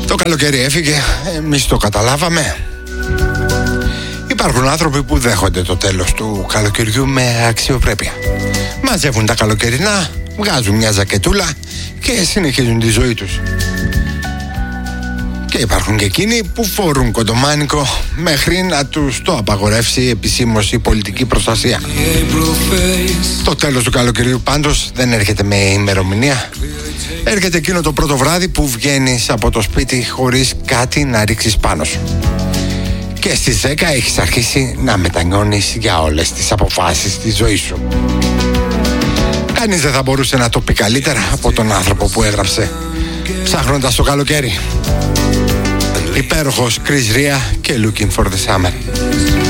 Το καλοκαίρι έφυγε, εμείς το καταλάβαμε. Υπάρχουν άνθρωποι που δέχονται το τέλος του καλοκαιριού με αξιοπρέπεια. Μαζεύουν τα καλοκαιρινά, βγάζουν μια ζακετούλα και συνεχίζουν τη ζωή τους. Και υπάρχουν και εκείνοι που φορούν κοντομάνικο μέχρι να τους το απαγορεύσει επισήμως η πολιτική προστασία. Το τέλος του καλοκαιριού πάντως δεν έρχεται με ημερομηνία. Έρχεται εκείνο το πρώτο βράδυ που βγαίνεις από το σπίτι χωρίς κάτι να ρίξεις πάνω σου. Και στις 10 έχεις αρχίσει να μετανιώνεις για όλες τις αποφάσεις της ζωής σου. Κανείς δεν θα μπορούσε να το πει καλύτερα από τον άνθρωπο που έγραψε «Ψάχνοντας το καλοκαίρι». Υπέροχος Chris Rea και Looking for the Summer.